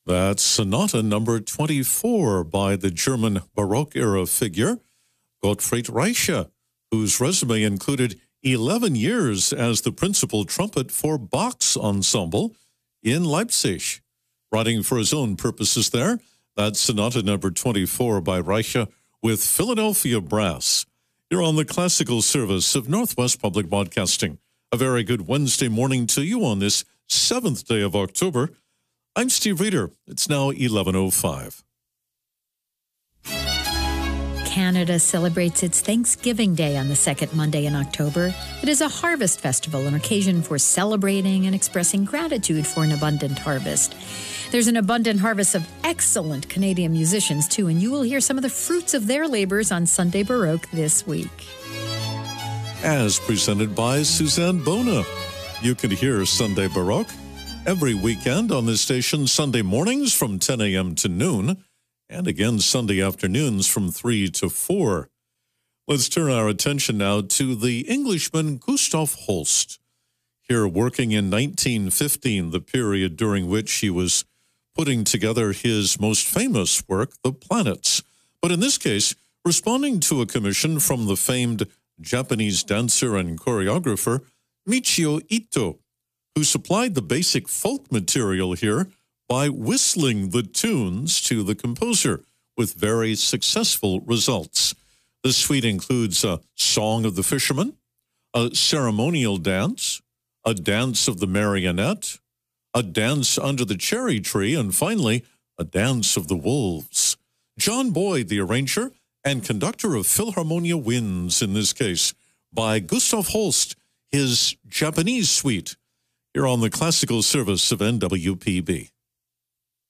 That's Sonata number 24 by the German Baroque-era figure Gottfried Reiche, whose resume included 11 years as the principal trumpet for Bach's ensemble in Leipzig. Writing for his own purposes there, that's Sonata number 24 by Reiche with Philadelphia Brass. You're on the classical service of Northwest Public Broadcasting. A very good Wednesday morning to you on this 7th day of October. I'm Steve Reeder. It's now 11:05. Canada celebrates its Thanksgiving Day on the second Monday in October. It is a harvest festival, an occasion for celebrating and expressing gratitude for an abundant harvest. There's an abundant harvest of excellent Canadian musicians, too, and you will hear some of the fruits of their labors on Sunday Baroque this week. As presented by Suzanne Bona, you can hear Sunday Baroque every weekend on this station, Sunday mornings from 10 a.m. to noon, and again Sunday afternoons from 3 to 4. Let's turn our attention now to the Englishman Gustav Holst. Here working in 1915, the period during which he was putting together his most famous work, The Planets. But in this case, responding to a commission from the famed Japanese dancer and choreographer Michio Ito, who supplied the basic folk material here by whistling the tunes to the composer with very successful results. The suite includes a Song of the Fisherman, a ceremonial dance, a dance of the marionette, a dance under the cherry tree, and finally, a dance of the wolves. John Boyd, the arranger and conductor of Philharmonia Winds, in this case, by Gustav Holst, his Japanese suite, here on the classical service of NWPB.